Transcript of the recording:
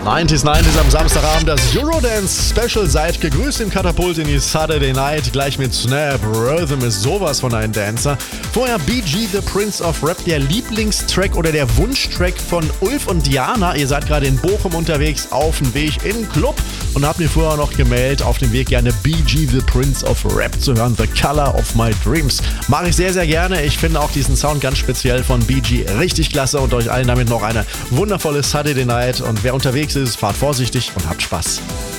90s am Samstagabend, das Eurodance-Special. Seid gegrüßt im Katapult in die Saturday Night. Gleich mit Snap. Rhythm ist sowas von ein Dancer. Vorher BG, The Prince of Rap, der Lieblingstrack oder der Wunschtrack von Ulf und Diana. Ihr seid gerade in Bochum unterwegs, auf dem Weg in den Club und habt mir vorher noch gemeldet, auf dem Weg gerne BG, The Prince of Rap zu hören. The Color of My Dreams. Mache ich sehr, sehr gerne. Ich finde auch diesen Sound ganz speziell von BG richtig klasse und euch allen damit noch eine wundervolle Saturday Night. Und wer unterwegs ist, fahrt vorsichtig und habt Spaß.